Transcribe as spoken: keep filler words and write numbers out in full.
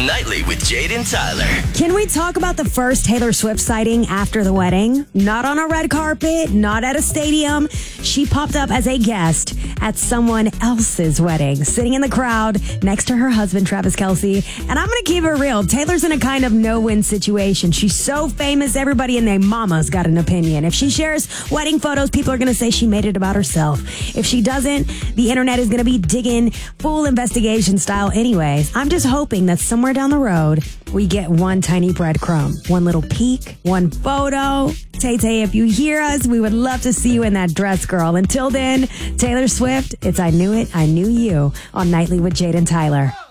Nightly with Jade and Tyler. Can we talk about the first Taylor Swift sighting after the wedding? Not on a red carpet, not at a stadium. She popped up as a guest at someone else's wedding, sitting in the crowd next to her husband, Travis Kelce. And I'm going to keep it real. Taylor's in a kind of no-win situation. She's so famous, everybody and their mama's got an opinion. If she shares wedding photos, people are going to say she made it about herself. If she doesn't, the internet is going to be digging full investigation style anyways. I'm just hoping that somewhere down the road, we get one tiny breadcrumb, one little peek, one photo. Tay-Tay, if you hear us, we would love to see you in that dress, girl. Until then, Taylor Swift, it's I Knew It, I Knew You on Nightly with Jade and Tyler.